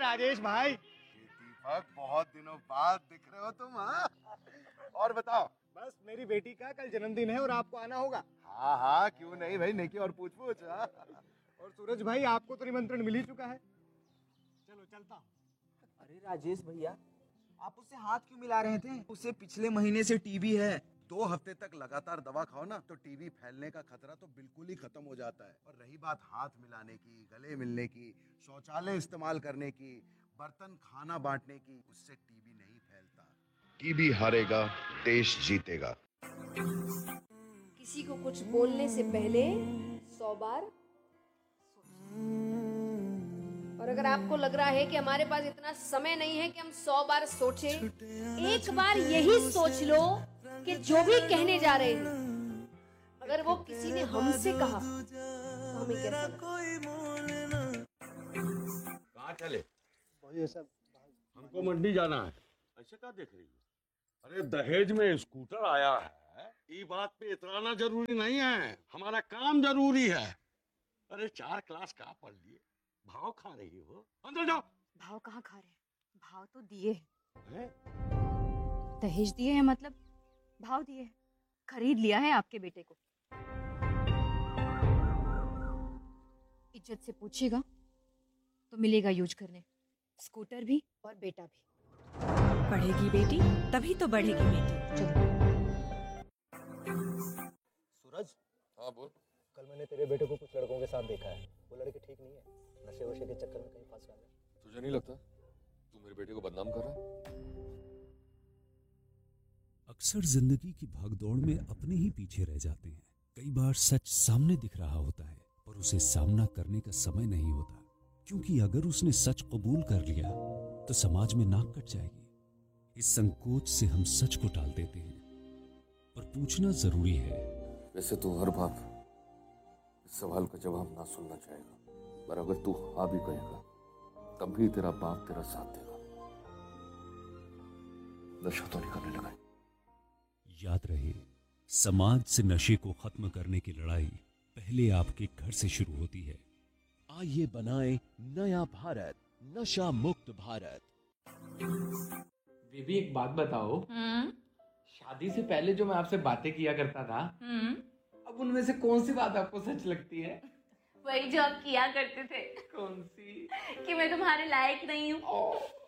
राजेश भाई। दीपक, बहुत दिनों बाद दिख रहे हो तुम। हाँ, और बताओ। बस मेरी बेटी का कल जन्मदिन है और आपको आना होगा। हाँ हाँ, क्यों नहीं भाई, नेकी और पूछ पूछ। हाँ। और सूरज भाई, आपको तो निमंत्रण मिल ही चुका है। चलो चलता हूँ। अरे राजेश भैया, आप उससे हाथ क्यों मिला रहे थे? उसे पिछले महीने से टीबी है। 2 हफ्ते तक लगातार दवा खाओ ना तो टीबी फैलने का खतरा तो बिल्कुल ही खत्म हो जाता है। और रही बात हाथ मिलाने की, गले मिलने की, शौचालय इस्तेमाल करने की, बर्तन खाना बांटने की, उससे टीबी नहीं फैलता। टीबी हारेगा, देश जीतेगा। किसी को कुछ बोलने से पहले 100 बार सोचें। और अगर आपको लग रहा है कि हमारे पास इतना समय नहीं है कि हम 100 बार सोचें, एक बार यही सोच लो कि जो भी कहने जा रहे हैं, अगर वो किसी ने हमसे कहा तो हमें कैसा लगेगा? कहाँ चले? ये सब हमको मंडी जाना है। ऐसे क्या देख रही है? अरे दहेज में स्कूटर आया है, ये बात पे इतराना जरूरी नहीं है, हमारा काम जरूरी है। अरे 4 क्लास का पढ़ लिए, भाव खा रही हो? अंदर जाओ। भाव कहाँ खा रहे? भाव तो दिए हैं? दहेज दिए हैं, मतलब भाव दिए हैं। खरीद लिया है आपके बेटे को। इज्जत से पूछिएगा तो मिलेगा यूज करने, स्कूटर भी और बेटा भी। पढ़ेगी बेटी तभी तो बढ़ेगी बेटी। चलो। सूरज, हाँ बोल। कल मैंने तेरे बेटे को कुछ लड़कों के साथ देखा है। वो लड़के ठीक नहीं है, नशे वशे के चक्कर में कहीं फंस गया है। तुझे नहीं लगता तू मेरे बेटे को बदनाम कर रहा है? अक्सर जिंदगी की भागदौड़ में अपने ही पीछे रह जाते हैं। कई बार सच सामने दिख रहा होता है पर उसे सामना करने का समय नहीं होता, क्योंकि अगर उसने सच कबूल कर लिया तो समाज में नाक कट जाएगी। इस संकोच से हम सच को टाल देते हैं, पर पूछना जरूरी है। वैसे तो हर बाप इस सवाल का जवाब ना सुनना चाहेगा, पर अगर तू हाँ भी कहेगा तब भी तेरा बाप तेरा साथ देगा। नशा तो नहीं करने लगा। याद रहे, समाज से नशे को खत्म करने की लड़ाई पहले आपके घर से शुरू होती है। आइए बनाएं नया भारत, नशा मुक्त भारत। बेबी एक बात बताओ, शादी से पहले जो मैं आपसे बातें किया करता था, अब उनमें से कौन सी बात आपको सच लगती है? वही जो आप किया करते थे। कौन सी? कि मैं तुम्हारे लायक नहीं हूँ।